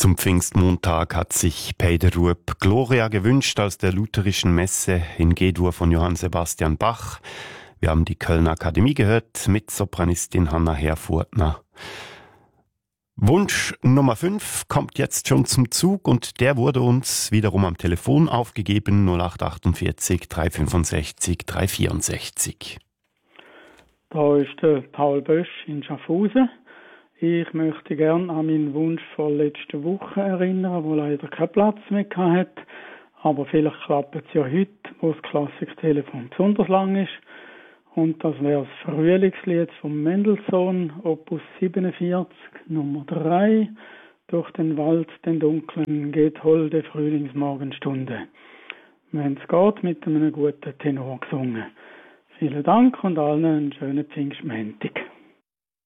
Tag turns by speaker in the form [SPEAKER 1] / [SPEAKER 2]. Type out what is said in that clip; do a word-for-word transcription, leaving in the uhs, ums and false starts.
[SPEAKER 1] Zum Pfingstmontag hat sich Peder Rupp Gloria gewünscht aus der lutherischen Messe in G-Dur von Johann Sebastian Bach. Wir haben die Kölner Akademie gehört mit Sopranistin Hanna Herfurtner. Wunsch Nummer fünf kommt jetzt schon zum Zug und der wurde uns wiederum am Telefon aufgegeben, null acht achtundvierzig drei fünfundsechzig drei vierundsechzig.
[SPEAKER 2] Da ist der Paul Bösch in Schaffhausen. Ich möchte gerne an meinen Wunsch von letzter Woche erinnern, wo leider keinen Platz mehr hat. Aber vielleicht klappt es ja heute, wo das Klassiktelefon besonders lang ist. Und das wäre das Frühlingslied von Mendelssohn, Opus siebenundvierzig, Nummer drei. Durch den Wald, den dunklen, geht holde Frühlingsmorgenstunde. Wenn es geht, mit einem guten Tenor gesungen. Vielen Dank und allen einen schönen Pfingstmontag.